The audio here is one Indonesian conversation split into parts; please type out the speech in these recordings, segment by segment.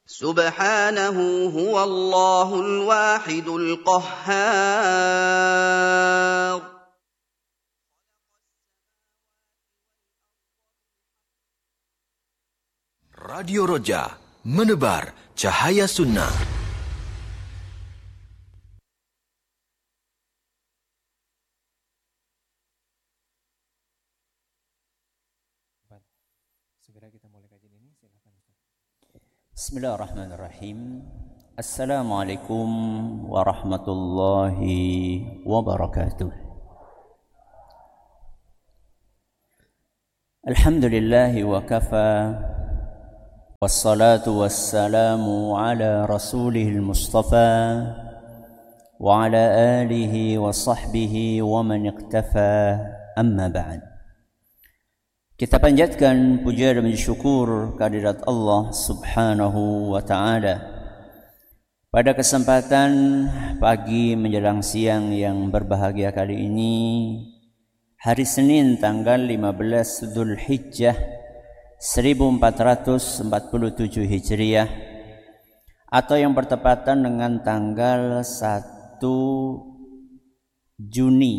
سبحانه هو الله الواحد القهار. Radio Roja, menebar cahaya sunnah. Segera kita mulai kajian ini, silakan Ustaz. Bismillahirrahmanirrahim. Assalamualaikum warahmatullahi wabarakatuh. Alhamdulillahi wa kafa, wassalatu wassalamu ala rasulihil mustafa wa ala alihi wa sahbihi wa man iqtafa, amma ba'd. Kita panjatkan puja dan syukur kehadirat Allah Subhanahu wa taala. Pada kesempatan pagi menjelang siang yang berbahagia kali ini, hari Senin tanggal 15 Dzulhijjah 1447 Hijriah, atau yang bertepatan dengan tanggal 1 Juni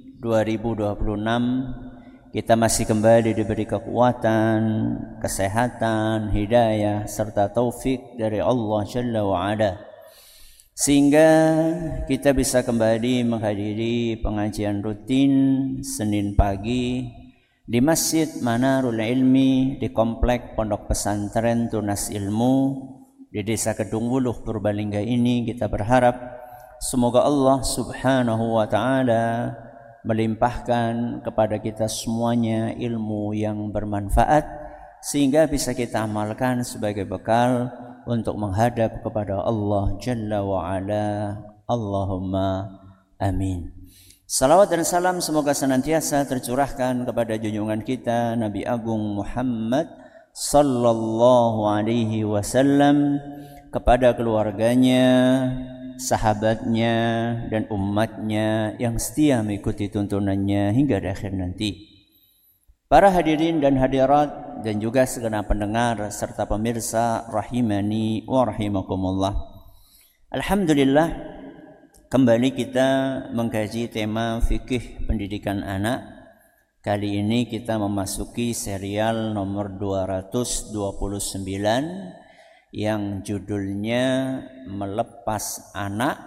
2026, kita masih kembali diberi kekuatan, kesehatan, hidayah, serta taufik dari Allah Jalla wa'ala, sehingga kita bisa kembali menghadiri pengajian rutin Senin pagi di Masjid Manarul Ilmi di Komplek Pondok Pesantren Tunas Ilmu di Desa Kedung Wuluh, Purbalingga ini. Kita berharap semoga Allah Subhanahu wa ta'ala melimpahkan kepada kita semuanya ilmu yang bermanfaat, sehingga bisa kita amalkan sebagai bekal untuk menghadap kepada Allah Jalla wa'ala. Allahumma amin. Salawat dan salam semoga senantiasa tercurahkan kepada junjungan kita Nabi Agung Muhammad sallallahu alaihi wasallam, kepada keluarganya, sahabatnya, dan umatnya yang setia mengikuti tuntunannya hingga di akhir nanti. Para hadirin dan hadirat dan juga segenap pendengar serta pemirsa rahimani wa rahimakumullah. Alhamdulillah, kembali kita mengkaji tema fikih pendidikan anak. Kali ini kita memasuki serial nomor 229 yang judulnya Melepas Anak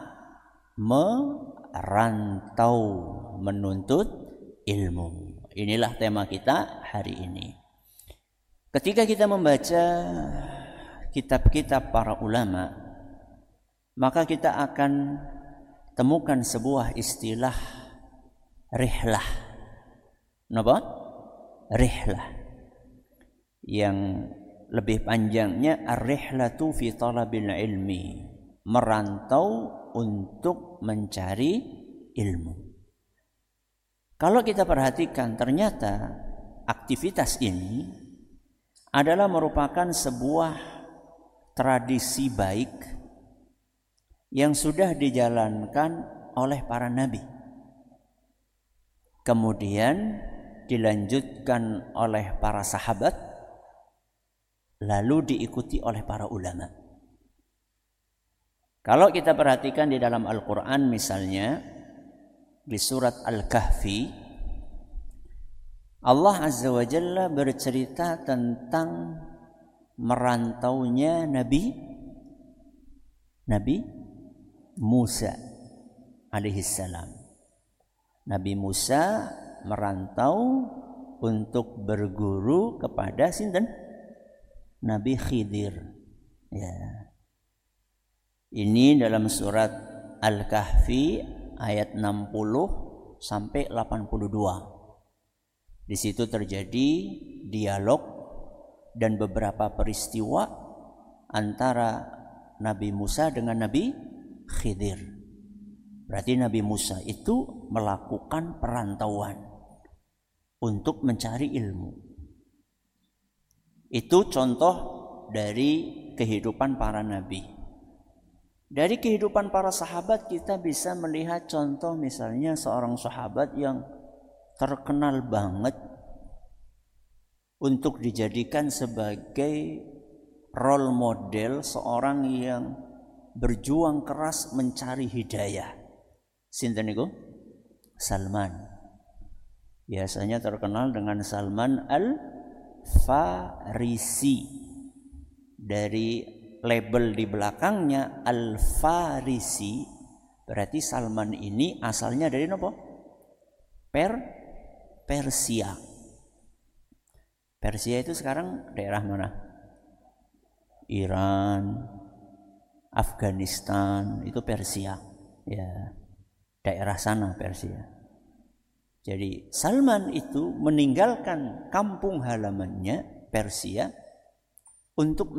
Merantau Menuntut Ilmu. Inilah tema kita hari ini. Ketika kita membaca kitab-kitab para ulama, maka kita akan temukan sebuah istilah rihlah. Napa? Rihlah. Yang lebih panjangnya ar-rihlatu fi talabil ilmi, merantau untuk mencari ilmu. Kalau kita perhatikan, ternyata aktivitas ini adalah merupakan sebuah tradisi baik yang sudah dijalankan oleh para nabi, kemudian dilanjutkan oleh para sahabat, lalu diikuti oleh para ulama. Kalau kita perhatikan di dalam Al-Quran, misalnya di surat Al-Kahfi, Allah Azza wa Jalla bercerita tentang merantaunya Nabi Musa alaihissalam. Nabi Musa merantau untuk berguru kepada sinten? Nabi Khidir. Ya. Ini dalam surat Al-Kahfi ayat 60 sampai 82. Di situ terjadi dialog dan beberapa peristiwa antara Nabi Musa dengan Nabi Khidir. Berarti Nabi Musa itu melakukan perantauan untuk mencari ilmu. Itu contoh dari kehidupan para nabi. Dari kehidupan para sahabat kita bisa melihat contoh, misalnya seorang sahabat yang terkenal banget untuk dijadikan sebagai role model seorang yang berjuang keras mencari hidayah. Sinten niku? Salman. Biasanya terkenal dengan Salman Al-Farisi. Dari label di belakangnya Al-Farisi, berarti Salman ini asalnya dari apa? Persia. Persia itu sekarang daerah mana? Iran, Afghanistan, itu Persia. Ya, daerah sana Persia. Jadi Salman itu meninggalkan kampung halamannya Persia untuk